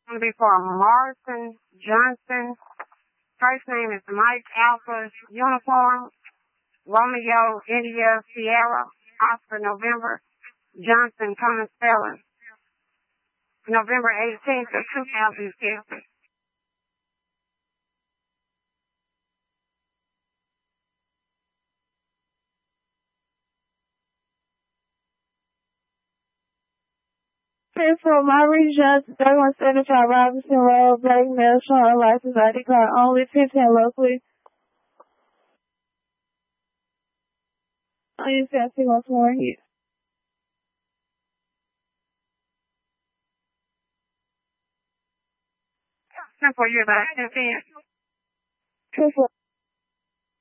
Going to be for Morrison Johnson. First name is Mike Alpha Uniform, Romeo India Sierra, Oscar November, Johnson Common Spelling, November 18th of 2006. For Maury Johnson, 3175 Robinson Road, black male, showing license ID card only, 15 locally. I use that to once more here. Simple, you're about 10 p.m. Truthful.